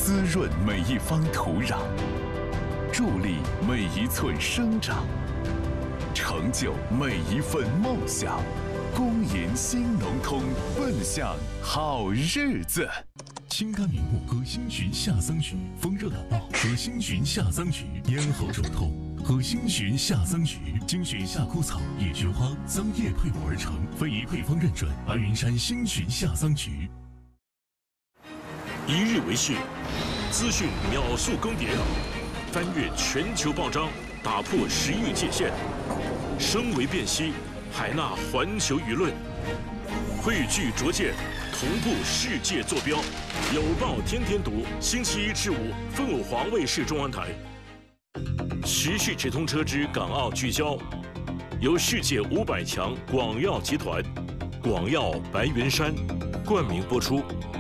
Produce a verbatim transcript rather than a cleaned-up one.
滋润每一方土壤，助力每一寸生长，成就每一份梦想。公银新农通，奔向好日子。清肝明目和心寻夏桑菊，风热感冒和心寻夏桑菊，咽喉肿痛和心寻夏桑菊，精选夏枯草、野菊花、桑叶配伍而成，非遗配方认准，白云山心寻夏桑菊。 一日为市，资讯秒速更迭，翻越全球报章，打破时域界限，声为辨析，海纳环球舆论，汇聚拙见，同步世界坐标。有报天天读，星期一至五，凤凰卫视中文台。时事直通车之港澳聚焦，由世界五百强广药集团、广药白云山冠名播出。